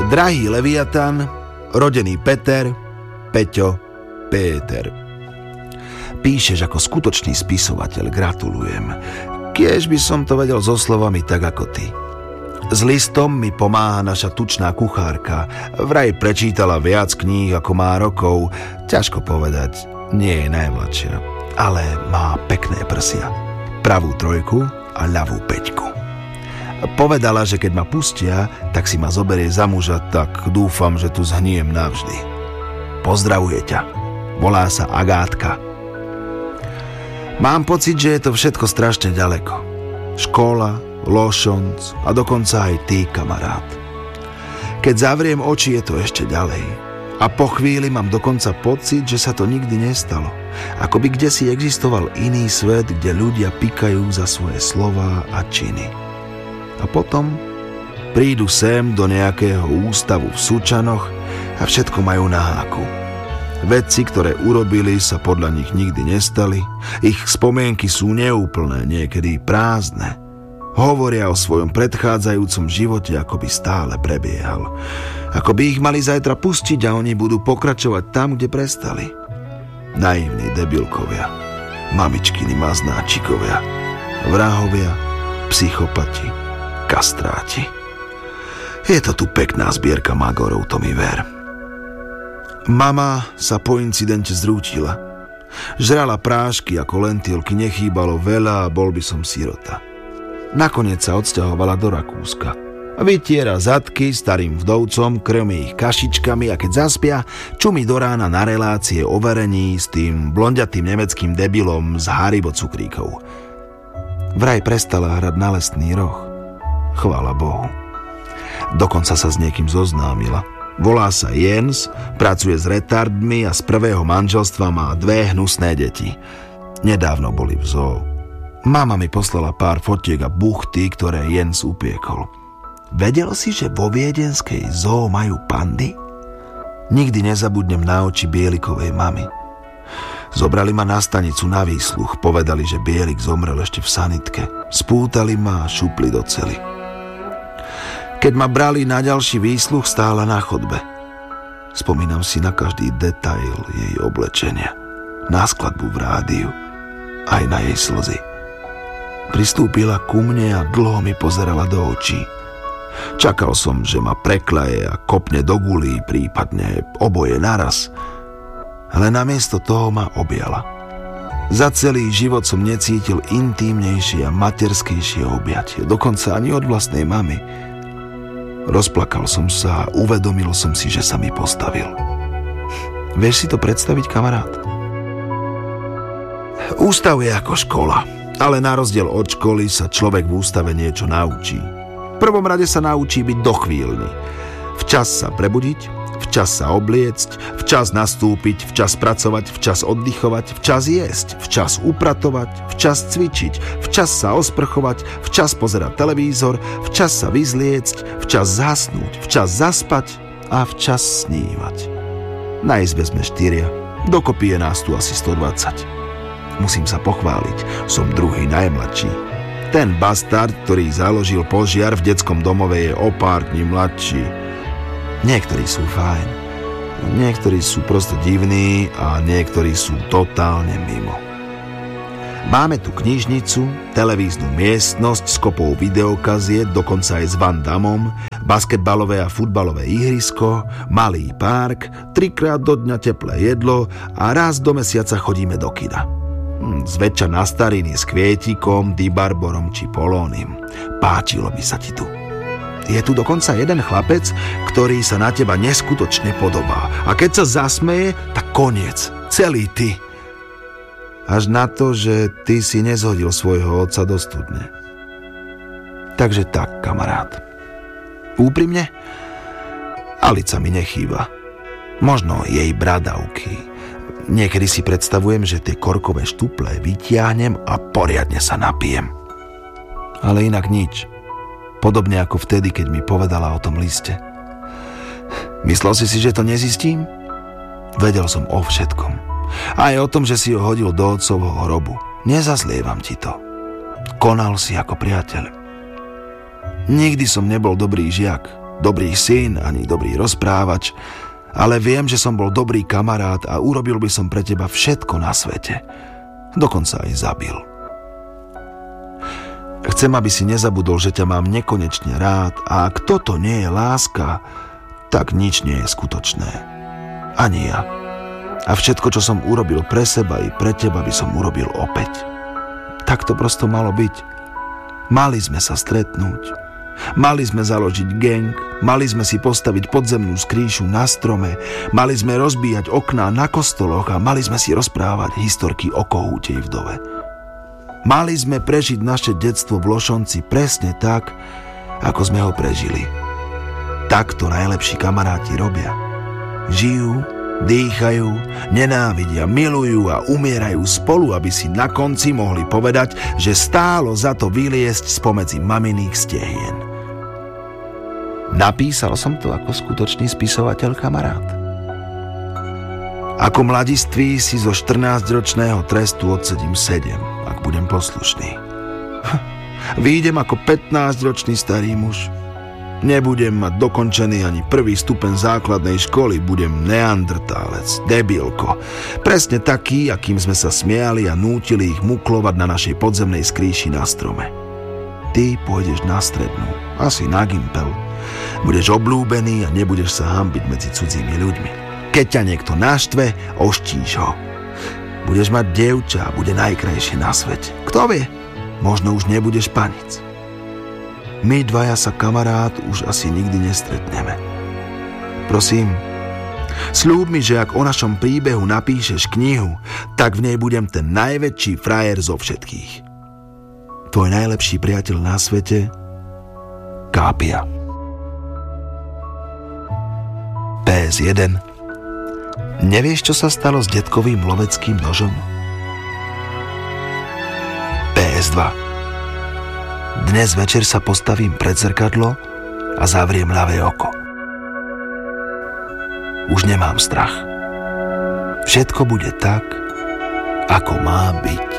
Drahý Leviatan, rodený Peter, Peťo, Péter. Píšeš ako skutočný spisovateľ, gratulujem. Kiež by som to vedel so slovami tak ako ty. S listom mi pomáha naša tučná kuchárka. Vraj prečítala viac kníh ako má rokov. Ťažko povedať, nie je najmladšia, ale má pekné prsia. Pravú 3 a ľavú 5. Povedala, že keď ma pustia, tak si ma zoberie za muža, tak dúfam, že tu zhniem navždy. Pozdravuje ťa. Volá sa Agátka. Mám pocit, že je to všetko strašne ďaleko. Škola, Lošonc a dokonca aj ty, kamarát. Keď zavriem oči, je to ešte ďalej. A po chvíli mám dokonca pocit, že sa to nikdy nestalo. Ako by kdesi existoval iný svet, kde ľudia pikajú za svoje slová a činy. A potom prídu sem do nejakého ústavu v Sučanoch a všetko majú na háku. Veci, ktoré urobili, sa podľa nich nikdy nestali. Ich spomienky sú neúplné, niekedy prázdne. Hovoria o svojom predchádzajúcom živote, ako by stále prebiehal. Ako by ich mali zajtra pustiť a oni budú pokračovať tam, kde prestali. Naivní debilkovia, mamičkiny maznáčikovia, vrahovia, psychopati, kastráti. Je to tu pekná zbierka magorov, to mi ver. Mama sa po incidente zrútila. Žrala prášky ako lentilky, nechýbalo veľa a bol by som sirota. Nakoniec sa odsťahovala do Rakúska. Vytiera zadky starým vdovcom, krmí ich kašičkami a keď zaspia, čumí do rána na relácie o varení s tým blonďatým nemeckým debilom z Haribo cukríkov. Vraj prestala hrať na lesný roh. Chvála Bohu. Dokonca sa s niekým zoznámila. Volá sa Jens, pracuje s retardmi a z prvého manželstva má 2 hnusné deti. Nedávno boli v zoo. Mama mi poslala pár fotiek a buchty, ktoré Jens upiekol. Vedel si, že vo viedenskej zoo majú pandy? Nikdy nezabudnem na oči Bielikovej mamy. Zobrali ma na stanicu na výsluch, povedali, že Bielik zomrel ešte v sanitke. Spútali ma a šupli do cely. Keď ma brali na ďalší výsluch, stála na chodbe. Spomínam si na každý detail jej oblečenia, na skladbu v rádiu, aj na jej slzy. Pristúpila ku mne a dlho mi pozerala do očí. Čakal som, že ma preklaje a kopne do gulí, prípadne oboje naraz. Ale namiesto toho ma objala. Za celý život som necítil intímnejšie a materskejšie objatie, dokonca ani od vlastnej mamy. Rozplakal som sa a uvedomil som si, že sa mi postavil. Vieš si to predstaviť, kamarát? Ústav je ako škola, ale na rozdiel od školy sa človek v ústave niečo naučí. V prvom rade sa naučí byť dochvíľny. Včas sa prebudiť, včas sa obliecť, včas nastúpiť, včas pracovať, včas oddychovať, včas jesť, včas upratovať, včas cvičiť, včas sa osprchovať, včas pozerať televízor, včas sa vyzliecť, včas zasnúť, včas zaspať a včas snívať. Na izbe sme 4, dokopy je nás tu asi 120. Musím sa pochváliť, som druhý najmladší. Ten bastard, ktorý založil požiar v detskom domove, je o pár dní mladší. Niektorí sú fajn, niektorí sú prosto divní a niektorí sú totálne mimo. Máme tu knižnicu, televíznu miestnosť s kopou videokaziet, dokonca aj s Van Dammom, basketbalové a futbalové ihrisko, malý park, 3-krát do dňa teplé jedlo a raz do mesiaca chodíme do kina. Zväčša na stariny s kvietikom, dibarborom či polónim. Páčilo by sa ti tu. Je tu dokonca jeden chlapec, ktorý sa na teba neskutočne podobá. A keď sa zasmeje, tak koniec. Celý ty. Až na to, že ty si nezhodil svojho otca do studne. Takže tak, kamarát. Úprimne? Alica mi nechýba. Možno jej bradavky. Niekedy si predstavujem, že tie korkové štuple vytiahnem a poriadne sa napijem. Ale inak nič. Podobne ako vtedy, keď mi povedala o tom liste. Myslel si, že to nezistím? Vedel som o všetkom. Aj o tom, že si ho hodil do otcovho hrobu. Nezazlievam ti to. Konal si ako priateľ. Nikdy som nebol dobrý žiak. dobrý syn, ani dobrý rozprávač, ale viem, že som bol dobrý kamarát a urobil by som pre teba všetko na svete. Dokonca aj zabil. Chcem, aby si nezabudol, že ťa mám nekonečne rád a ak toto nie je láska, tak nič nie je skutočné. Ani ja. A všetko, čo som urobil pre seba i pre teba, by som urobil opäť. Tak to prosto malo byť. Mali sme sa stretnúť. Mali sme založiť gang, mali sme si postaviť podzemnú skrýšu na strome, mali sme rozbíjať okná na kostoloch a mali sme si rozprávať historky o kohútej vdove. Mali sme prežiť naše detstvo v Lošonci presne tak, ako sme ho prežili. Tak to najlepší kamaráti robia. Žijú, dýchajú, nenávidia, milujú a umierajú spolu, aby si na konci mohli povedať, že stálo za to vyliesť spomedzi maminých stehien. Napísal som to ako skutočný spisovateľ kamarát. Ako mladistvý si zo 14-ročného trestu odsedím 7, ak budem poslušný. Výjdem ako 15-ročný starý muž. Nebudem mať dokončený ani prvý stupeň základnej školy, budem neandertálec, debilko. Presne taký, akým sme sa smiali a nútili ich muklovať na našej podzemnej skrýši na strome. Ty pôjdeš na strednú, asi na Gimpel. Budeš obľúbený a nebudeš sa hanbiť medzi cudzími ľuďmi. Keď ťa niekto naštve, oštíš ho. Budeš mať dievča a bude najkrajšie na svete. Kto vie? Možno už nebudeš panic. My dvaja sa, kamarát, už asi nikdy nestretneme. Prosím, sľúb mi, že ak o našom príbehu napíšeš knihu, tak v nej budem ten najväčší frajer zo všetkých. Tvoj najlepší priateľ na svete, Kápia. PS1. Nevieš, čo sa stalo s detkovým loveckým nožom? PS2. Dnes večer sa postavím pred zrkadlo a zavriem ľavé oko. Už nemám strach. Všetko bude tak, ako má byť.